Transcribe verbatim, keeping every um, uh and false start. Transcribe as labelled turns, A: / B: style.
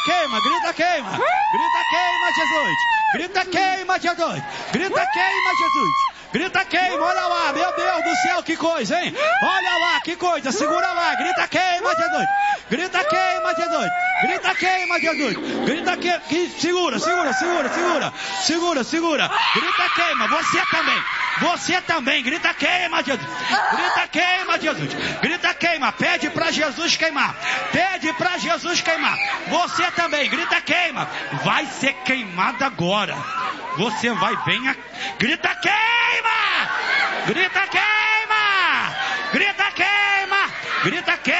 A: queima, grita queima. Grita queima, Jesus. Grita queima, Jesus. Grita queima, Jesus. Grita queima, olha lá, meu Deus do céu, que coisa, hein? Olha lá, que coisa, segura lá, grita queima, Jesus. Grita queima, Jesus. Grita queima, Jesus. Grita queima, segura, segura, segura, segura. Segura, segura. Grita queima, você também. Você também, grita queima, Jesus. Grita queima, Jesus. Grita queima, pede pra Jesus queimar. Pede pra Jesus queimar. Você também, grita queima. Vai ser queimada agora. Você vai, venha. Grita queima! Grita queima! Grita queima! Grita queima!